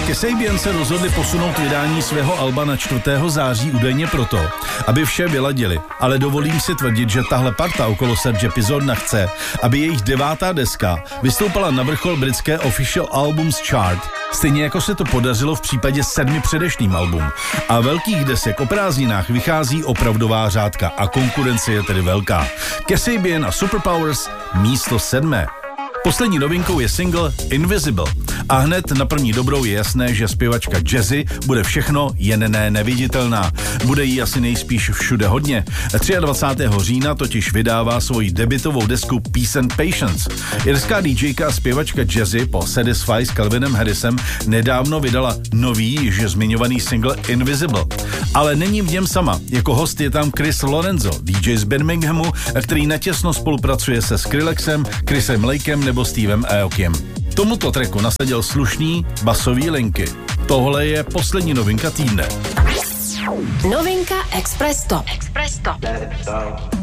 Kasabian se rozhodli posunout vydání svého alba na 4. září údajně proto, aby vše vyladili, ale dovolím si tvrdit, že tahle parta okolo Serge Pizorna chce, aby jejich 9. deska vystoupala na vrchol britské Official Albums Chart, stejně jako se to podařilo v případě 7 předešlým album. A velkých desek o prázdninách vychází opravdová řádka a konkurence je tedy velká. Kasabian a Superpowers místo 7. Poslední novinkou je single Invisible. A hned na první dobrou je jasné, že zpěvačka Jazzy bude všechno, jen ne neviditelná. Bude jí asi nejspíš všude hodně. 23. října totiž vydává svoji debutovou desku Peace and Patience. Irská DJka a zpěvačka Jazzy po Satisfy s Calvinem Harrisem nedávno vydala nový, již zmiňovaný single Invisible. Ale není v něm sama. Jako host je tam Chris Lorenzo, DJ z Birminghamu, který natěsno spolupracuje se Skrillexem, Chrisem Lakem nebo Stevem Aokiem. Tomuto tracku nasadil slušný basový linky. Tohle je poslední novinka týdne. Novinka Express Top.